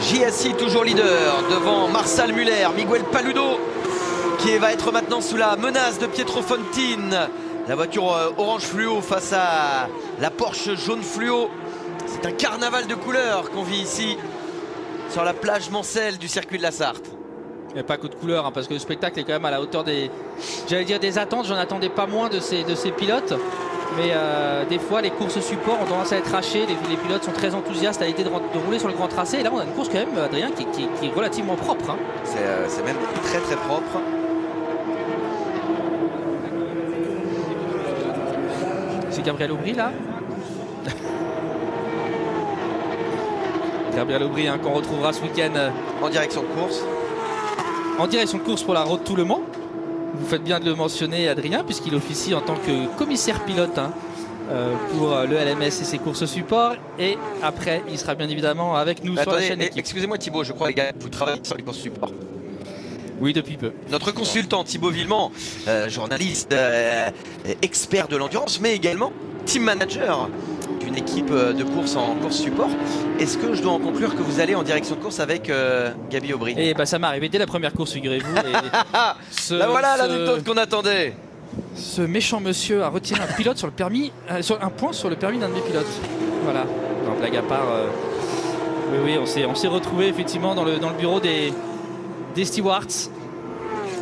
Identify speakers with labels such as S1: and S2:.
S1: JSI toujours leader devant Marcel Muller, Miguel Paludo qui va être maintenant sous la menace de Pietro Fontine. La voiture orange fluo face à la Porsche jaune fluo. C'est un carnaval de couleurs qu'on vit ici sur la plage Mancel du circuit de la Sarthe.
S2: Il n'y a pas que de couleurs, hein, parce que le spectacle est quand même à la hauteur des, j'allais dire des attentes. J'en attendais pas moins de ces pilotes. Mais des fois, les courses support ont tendance à être hachées. Les pilotes sont très enthousiastes à l'idée de rouler sur le grand tracé. Et là, on a une course quand même, Adrien, qui est relativement propre. Hein.
S1: C'est même très très propre.
S2: C'est Gabriel Aubry là. Gabriel Aubry hein, qu'on retrouvera ce week-end
S1: en direction de course.
S2: En direction de course pour la Road tout Le Mans. Vous faites bien de le mentionner, Adrien, puisqu'il officie en tant que commissaire pilote hein, pour le LMS et ses courses support. Et après, il sera bien évidemment avec nous sur la chaîne équipe.
S1: Excusez-moi Thibaut, je crois les gars, vous travaillez sur les courses support.
S2: Oui, depuis peu.
S1: Notre consultant Thibaut Villemont, journaliste, expert de l'endurance, mais également team manager d'une équipe de course en course support. Est-ce que je dois en conclure que vous allez en direction de course avec Gabi Aubry?
S2: Eh ben ça m'est arrivé dès la première course, figurez-vous.
S1: Là voilà l'anecdote qu'on attendait.
S2: Ce méchant monsieur a retiré un pilote sur le permis, sur un point sur le permis d'un de mes pilotes. Voilà. Non, blague à part. Oui, on s'est retrouvé effectivement dans le bureau des stewards.